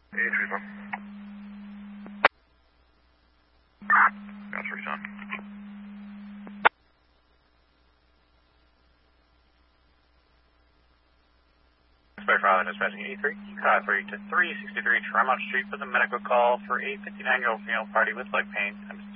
83's on. Got 3's on. Spare file dispatching 83, 3 to 363 Tremont Street for the medical call for a 59-year-old female party with leg pain.